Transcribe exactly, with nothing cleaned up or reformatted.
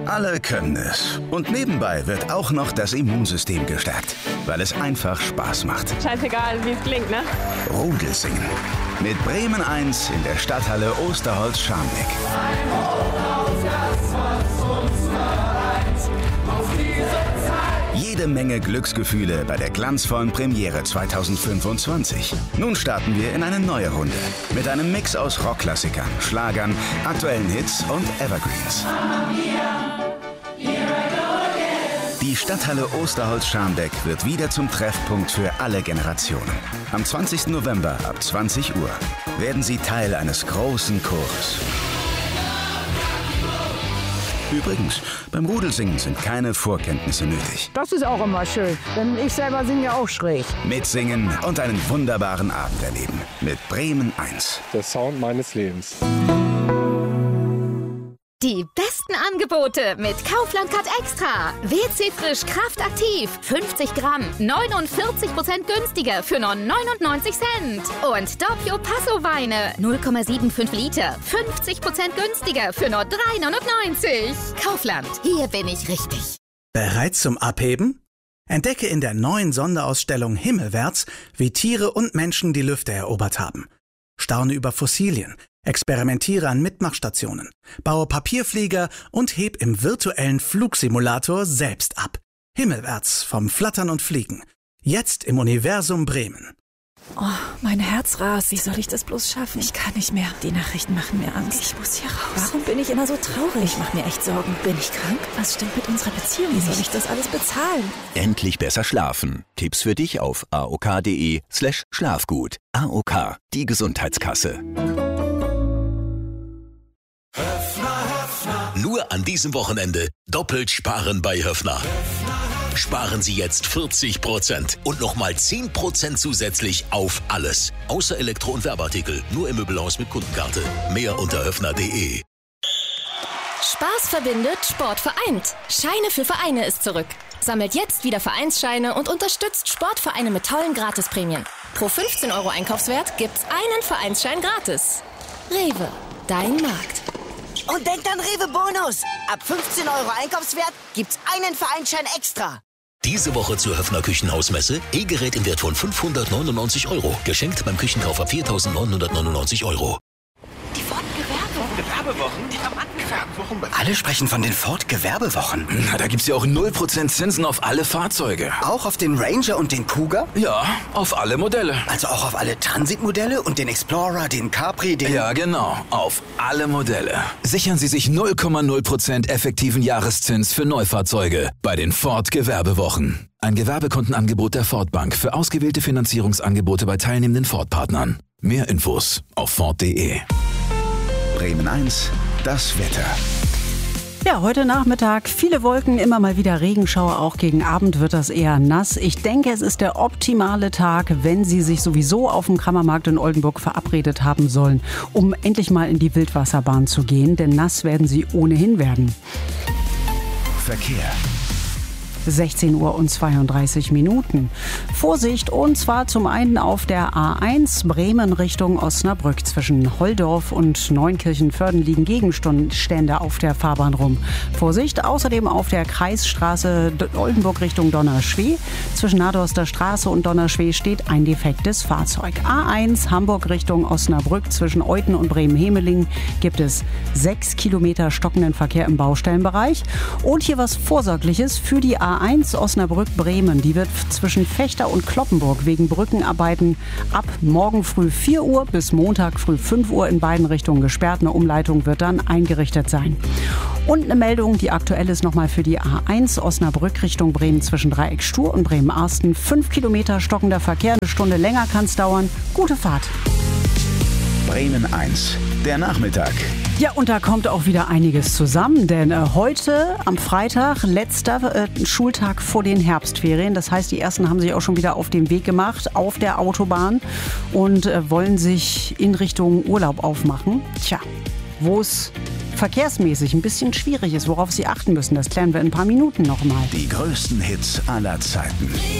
Alle können es. Und nebenbei wird auch noch das Immunsystem gestärkt, weil es einfach Spaß macht. Scheißegal, wie es klingt, ne? Rudelsingen. Mit Bremen eins in der Stadthalle Osterholz-Scharmbeck. Jede Menge Glücksgefühle bei der glanzvollen Premiere zweitausendfünfundzwanzig. Nun starten wir in eine neue Runde mit einem Mix aus Rockklassikern, Schlagern, aktuellen Hits und Evergreens. Die Stadthalle Osterholz-Scharmbeck wird wieder zum Treffpunkt für alle Generationen. Am zwanzigsten November ab zwanzig Uhr werden Sie Teil eines großen Chores. Übrigens, beim Rudelsingen sind keine Vorkenntnisse nötig. Das ist auch immer schön, denn ich selber singe ja auch schräg. Mitsingen und einen wunderbaren Abend erleben mit Bremen eins. Der Sound meines Lebens. Die besten Angebote mit Kaufland Cut Extra. W C Frisch Kraft aktiv. fünfzig Gramm. neunundvierzig Prozent günstiger für nur neunundneunzig Cent. Und Doppio Passo Weine. null Komma fünfundsiebzig Liter. fünfzig Prozent günstiger für nur drei neunundneunzig. Kaufland. Hier bin ich richtig. Bereit zum Abheben? Entdecke in der neuen Sonderausstellung Himmelwärts, wie Tiere und Menschen die Lüfte erobert haben. Staune über Fossilien. Experimentiere an Mitmachstationen, baue Papierflieger und heb im virtuellen Flugsimulator selbst ab. Himmelwärts vom Flattern und Fliegen. Jetzt im Universum Bremen. Oh, mein Herz rast. Wie soll ich das bloß schaffen? Ich kann nicht mehr. Die Nachrichten machen mir Angst. Ich muss hier raus. Warum bin ich immer so traurig? Ich mache mir echt Sorgen. Bin ich krank? Was stimmt mit unserer Beziehung? Wie soll ich das alles bezahlen? Endlich besser schlafen. Tipps für dich auf aok.de slash Schlafgut. A O K, die Gesundheitskasse. Nur an diesem Wochenende doppelt sparen bei Höffner. Sparen Sie jetzt vierzig Prozent und nochmal zehn Prozent zusätzlich auf alles. Außer Elektro- und Werbeartikel. Nur im Möbelhaus mit Kundenkarte. Mehr unter höffner punkt de. Spaß verbindet, Sport vereint. Scheine für Vereine ist zurück. Sammelt jetzt wieder Vereinsscheine und unterstützt Sportvereine mit tollen Gratisprämien. Pro fünfzehn Euro Einkaufswert gibt's einen Vereinsschein gratis. Rewe, dein Markt. Und denkt an Rewe Bonus. Ab fünfzehn Euro Einkaufswert gibt's einen Vereinsschein extra. Diese Woche zur Höffner Küchenhausmesse. E-Gerät im Wert von fünfhundertneunundneunzig Euro. Geschenkt beim Küchenkauf ab viertausendneunhundertneunundneunzig Euro. Die Ford-Gewerbewochen. Gewerbewochen? Die haben angefangen. Alle sprechen von den Ford-Gewerbewochen. Na, da gibt's ja auch null Prozent Zinsen auf alle Fahrzeuge. Auch auf den Ranger und den Kuga? Ja, auf alle Modelle. Also auch auf alle Transit-Modelle und den Explorer, den Capri, den... Ja, genau. Auf alle Modelle. Sichern Sie sich null Komma null Prozent effektiven Jahreszins für Neufahrzeuge bei den Ford-Gewerbewochen. Ein Gewerbekundenangebot der Ford Bank für ausgewählte Finanzierungsangebote bei teilnehmenden Ford-Partnern. Mehr Infos auf Ford punkt de. Bremen eins, das Wetter. Ja, heute Nachmittag viele Wolken, immer mal wieder Regenschauer, auch gegen Abend wird das eher nass. Ich denke, es ist der optimale Tag, wenn Sie sich sowieso auf dem Kammermarkt in Oldenburg verabredet haben sollen, um endlich mal in die Wildwasserbahn zu gehen, denn nass werden Sie ohnehin werden. Verkehr. sechzehn Uhr und zweiunddreißig Minuten. Vorsicht, und zwar zum einen auf der A eins Bremen Richtung Osnabrück. Zwischen Holdorf und Neunkirchen-Vörden liegen Gegenstände auf der Fahrbahn rum. Vorsicht, außerdem auf der Kreisstraße Oldenburg Richtung Donnerschweh. Zwischen Nadorster Straße und Donnerschweh steht ein defektes Fahrzeug. A eins Hamburg Richtung Osnabrück. Zwischen Euthen und Bremen-Hemeling gibt es sechs Kilometer stockenden Verkehr im Baustellenbereich. Und hier was Vorsorgliches für die A eins Osnabrück-Bremen. Die wird zwischen Vechta und Cloppenburg wegen Brückenarbeiten ab morgen früh vier Uhr bis Montag früh fünf Uhr in beiden Richtungen gesperrt. Eine Umleitung wird dann eingerichtet sein. Und eine Meldung, die aktuell ist, nochmal für die A eins Osnabrück Richtung Bremen zwischen Dreieck Stur und Bremen-Arsten. Fünf Kilometer stockender Verkehr, eine Stunde länger kann es dauern. Gute Fahrt. Bremen eins, der Nachmittag. Ja, und da kommt auch wieder einiges zusammen, denn äh, heute am Freitag, letzter äh, Schultag vor den Herbstferien. Das heißt, die ersten haben sich auch schon wieder auf den Weg gemacht auf der Autobahn und äh, wollen sich in Richtung Urlaub aufmachen. Tja, wo es verkehrsmäßig ein bisschen schwierig ist, worauf Sie achten müssen, das klären wir in ein paar Minuten nochmal. Die größten Hits aller Zeiten.